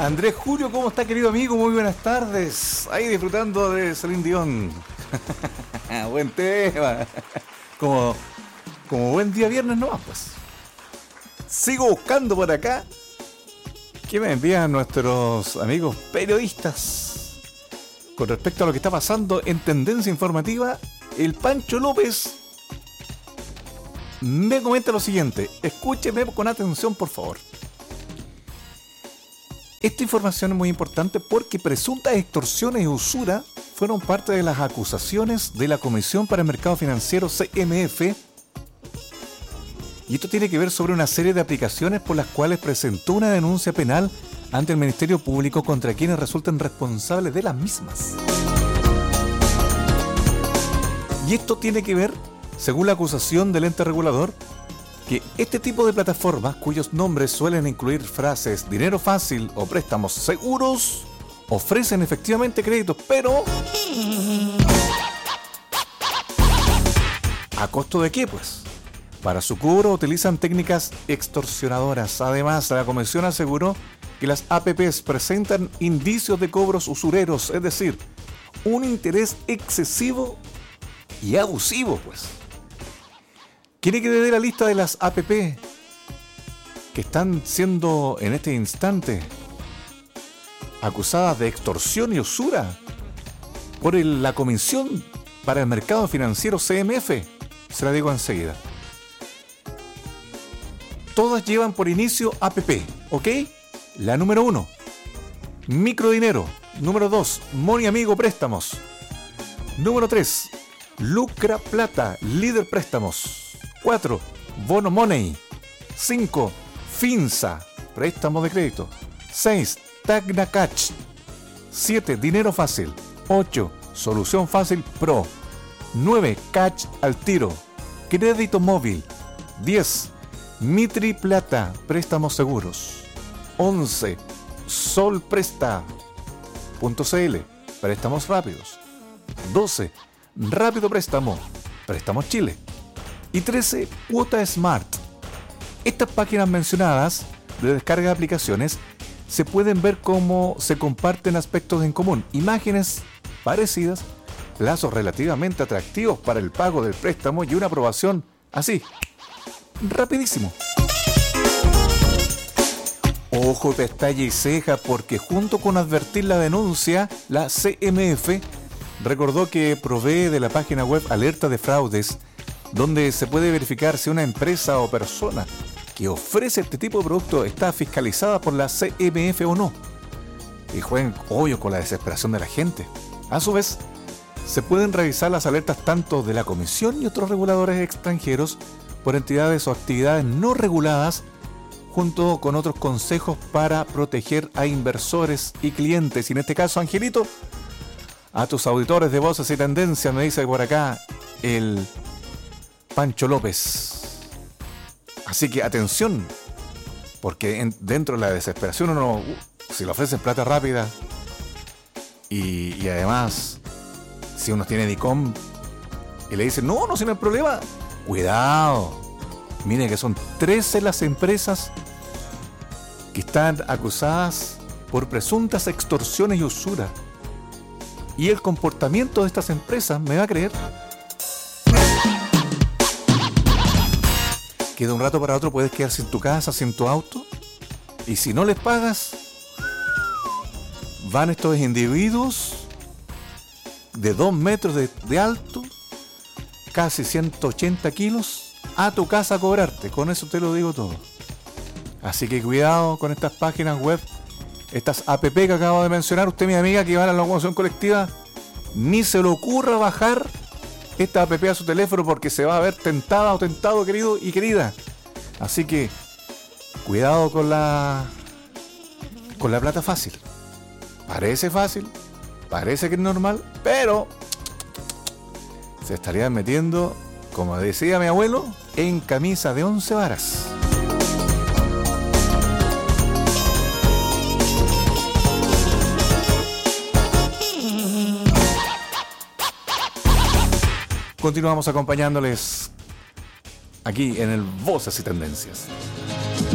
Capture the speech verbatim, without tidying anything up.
Andrés Julio, ¿cómo está, querido amigo? Muy buenas tardes. Ahí disfrutando de Celine Dion. Buen tema. Como, como buen día viernes nomás, pues. Sigo buscando por acá qué me envían nuestros amigos periodistas con respecto a lo que está pasando en tendencia informativa. El Pancho López me comenta lo siguiente. Escúcheme con atención, por favor. Esta información es muy importante porque presuntas extorsiones y usura fueron parte de las acusaciones de la Comisión para el Mercado Financiero, C M F. Y esto tiene que ver sobre una serie de aplicaciones por las cuales presentó una denuncia penal ante el Ministerio Público contra quienes resulten responsables de las mismas. Y esto tiene que ver, según la acusación del ente regulador, que este tipo de plataformas, cuyos nombres suelen incluir frases dinero fácil o préstamos seguros, ofrecen efectivamente créditos, pero ¿a costo de qué, pues? Para su cobro utilizan técnicas extorsionadoras. Además, la Comisión aseguró que las A P Pes presentan indicios de cobros usureros, es decir, un interés excesivo y abusivo, pues. ¿Quiere que le dé la lista de las A P P que están siendo en este instante acusadas de extorsión y usura por el, la Comisión para el Mercado Financiero, C M F? Se la digo enseguida. Todas llevan por inicio A P P, ¿ok? La número uno, Microdinero. Número dos, Moni Amigo Préstamos. Número tres, Lucra Plata, Líder Préstamos. cuatro. Bono Money. cinco. Finza, préstamo de crédito. seis. Tagna Catch. siete. Dinero Fácil. ocho. Solución Fácil Pro. nueve. Catch al Tiro. Crédito Móvil. diez. Mitri Plata, préstamos seguros. once. Sol Presta punto c l, préstamos rápidos. doce. Rápido Préstamo, préstamos Chile. Y trece. Cuota Smart. Estas páginas mencionadas de descarga de aplicaciones se pueden ver cómo se comparten aspectos en común, imágenes parecidas, plazos relativamente atractivos para el pago del préstamo y una aprobación así, rapidísimo. Ojo, pestaña y ceja, porque junto con advertir la denuncia, la C M F recordó que provee de la página web Alerta de Fraudes, donde se puede verificar si una empresa o persona que ofrece este tipo de producto está fiscalizada por la C M F o no. Y jueguen obvio con la desesperación de la gente. A su vez, se pueden revisar las alertas tanto de la Comisión y otros reguladores extranjeros por entidades o actividades no reguladas, junto con otros consejos para proteger a inversores y clientes. Y en este caso, Angelito, a tus auditores de Voces y Tendencias, me dice por acá el Pancho López. Así que atención, porque en, dentro de la desesperación uno, uh, si le ofrecen plata rápida y, y además si uno tiene DICOM y le dicen no, no, si no hay problema, cuidado. Miren que son trece las empresas que están acusadas por presuntas extorsiones y usura. Y el comportamiento de estas empresas, ¿me va a creer? Que de un rato para otro puedes quedar sin tu casa, sin tu auto. Y si no les pagas, van estos individuos de dos metros de, de alto, casi ciento ochenta kilos, a tu casa a cobrarte. Con eso te lo digo todo. Así que cuidado con estas páginas web, estas A P P que acabo de mencionar. Usted, mi amiga, que va a la locomoción colectiva, ni se le ocurra bajar esta A P P a su teléfono, porque se va a ver tentada o tentado, querido y querida. Así que cuidado con la con la plata fácil. Parece fácil, parece que es normal, pero se estarían metiendo, como decía mi abuelo, en camisa de once varas. Continuamos acompañándoles aquí en el Voces y Tendencias.